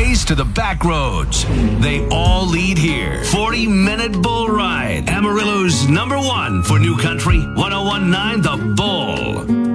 highways to the back roads. They all lead here. 40-minute bull ride. Amarillo's #1 for New Country, 1019 The Bull.